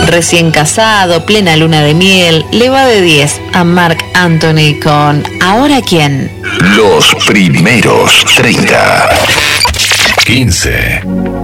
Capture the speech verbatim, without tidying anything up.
Recién casado, plena luna de miel, le va de diez a Marc Anthony con ¿Ahora quién? Los primeros treinta. quince.